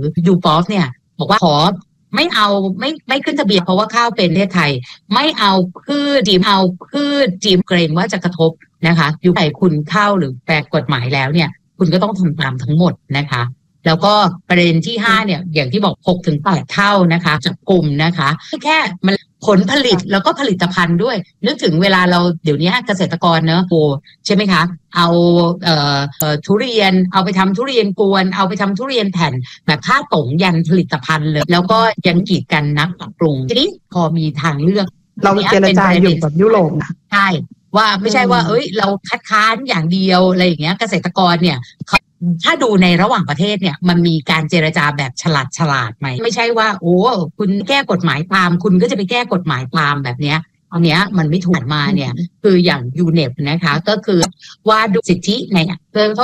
ยูปอฟเนี่ยบอกว่าขอไม่เอาไม่ขึ้นทะเบียนเพราะว่าข้าวเป็นประเทศไทยไม่เอาพืชจีมเกรงว่าจะกระทบนะคะอยู่ไหนคุณเข้าหรือแปลกฎหมายแล้วเนี่ยคุณก็ต้องทำตามทั้งหมดนะคะแล้วก็ประเด็นที่5เนี่ยอย่างที่บอก6 ถึง 8 เท่านะคะจับกลุ่มนะคะแค่มันผลผลิตแล้วก็ผลิตภัณฑ์ด้วยนึกถึงเวลาเราเดี๋ยวนี้เกษตรกรเนอะโอ้ใช่ไหมคะเอาทุเรียนเอาไปทำทุเรียนกวนเอาไปทำทุเรียนแผ่นแบบผ้าตงยันผลิตภัณฑ์เลยแล้วก็ยังกีดกันนักปรับปรุงทีนี้พอมีทางเลือกเราเจรจาอยู่กับยุโรปนะใช่ว่าไม่ใช่ว่าเราคัดค้านอย่างเดียวอะไรอย่างเงี้ยเกษตรกรเนี่ยถ้าดูในระหว่างประเทศเนี่ยมันมีการเจรจาแบบฉลาดไหมไม่ใช่ว่าโอ้คุณแก้กฎหมายตามคุณก็จะไปแก้กฎหมายตามแบบเนี้ยอันเนี้ยมันไม่ถูกมาเนี่ยคืออย่างยูเนปนะคะก็คือว่าดูสิทธิใน